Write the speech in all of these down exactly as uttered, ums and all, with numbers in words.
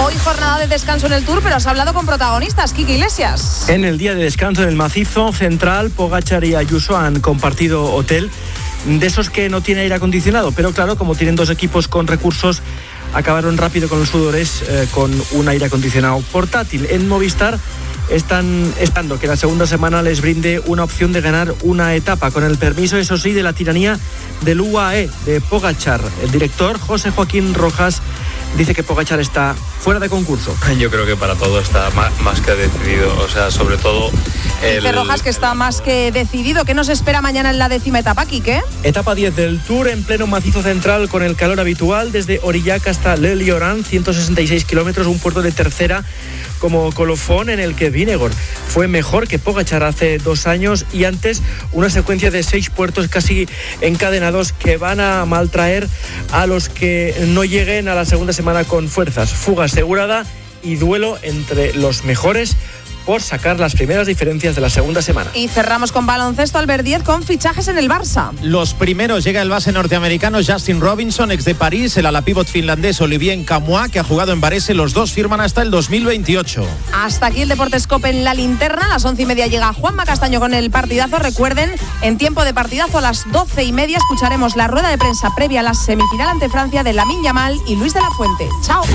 Hoy jornada de descanso en el Tour, pero has hablado con protagonistas. Quique Iglesias. En el día de descanso en el macizo central, Pogačar y Ayuso han compartido hotel, de esos que no tiene aire acondicionado, pero claro, como tienen dos equipos con recursos, acabaron rápido con los sudores eh, con un aire acondicionado portátil. En Movistar están esperando que la segunda semana les brinde una opción de ganar una etapa, con el permiso, eso sí, de la tiranía del U A E, de Pogačar. El director, José Joaquín Rojas, dice que Pogačar está fuera de concurso. Yo creo que para todo está más, más que decidido, o sea, sobre todo... El... Dice Rojas que está más que decidido. ¿Qué nos espera mañana en la décima etapa, Quique? Etapa diez del Tour, en pleno macizo central, con el calor habitual, desde Aurillac hasta L'Elioran, ciento sesenta y seis kilómetros, un puerto de tercera como colofón, en el que Vingegaard fue mejor que Pogačar hace dos años, y antes una secuencia de seis puertos casi encadenados que van a maltraer a los que no lleguen a la segunda semana con fuerzas. Fuga asegurada y duelo entre los mejores por sacar las primeras diferencias de la segunda semana. Y cerramos con baloncesto, Albert Díez, con fichajes en el Barça. Los primeros: llega el base norteamericano Justin Robinson, ex de París, el ala pívot finlandés Olivier Nkamhoua, que ha jugado en Varese. Los dos firman hasta el dos mil veintiocho. Hasta aquí el Deportes COPE en la linterna. A las once y media llega Juanma Castaño con el partidazo. Recuerden, en tiempo de partidazo a las doce y media escucharemos la rueda de prensa previa a la semifinal ante Francia de Lamine Yamal y Luis de la Fuente. Chao.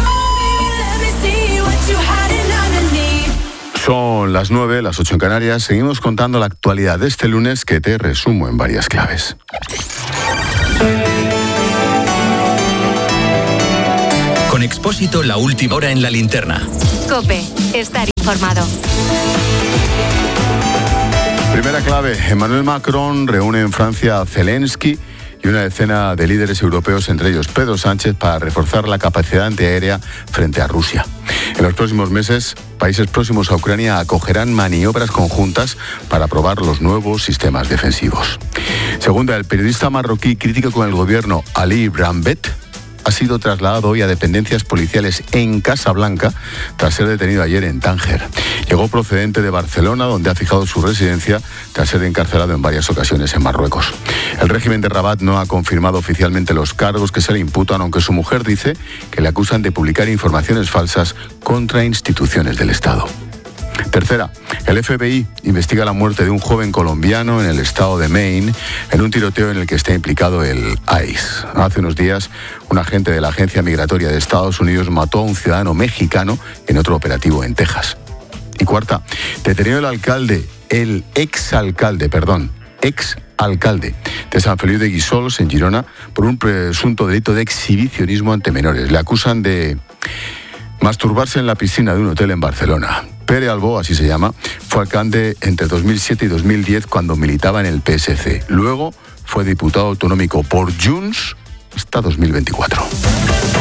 Son las nueve, las ocho en Canarias. Seguimos contando la actualidad de este lunes, que te resumo en varias claves. Con Expósito, la última hora en la linterna. COPE, estar informado. Primera clave: Emmanuel Macron reúne en Francia a Zelensky y una decena de líderes europeos, entre ellos Pedro Sánchez, para reforzar la capacidad antiaérea frente a Rusia. En los próximos meses, países próximos a Ucrania acogerán maniobras conjuntas para probar los nuevos sistemas defensivos. Segunda, el periodista marroquí crítico con el gobierno Ali Brambet ha sido trasladado hoy a dependencias policiales en Casablanca tras ser detenido ayer en Tánger. Llegó procedente de Barcelona, donde ha fijado su residencia tras ser encarcelado en varias ocasiones en Marruecos. El régimen de Rabat no ha confirmado oficialmente los cargos que se le imputan, aunque su mujer dice que le acusan de publicar informaciones falsas contra instituciones del Estado. Tercera, el F B I investiga la muerte de un joven colombiano en el estado de Maine en un tiroteo en el que está implicado el I C E. Hace unos días, un agente de la Agencia Migratoria de Estados Unidos mató a un ciudadano mexicano en otro operativo en Texas. Y cuarta, detenido el alcalde, el exalcalde, perdón, exalcalde de San Feliu de Guíxols, en Girona, por un presunto delito de exhibicionismo ante menores. Le acusan de masturbarse en la piscina de un hotel en Barcelona. Pere Albó, así se llama, fue alcalde entre dos mil siete y dos mil diez cuando militaba en el P S C. Luego fue diputado autonómico por Junts hasta dos mil veinticuatro.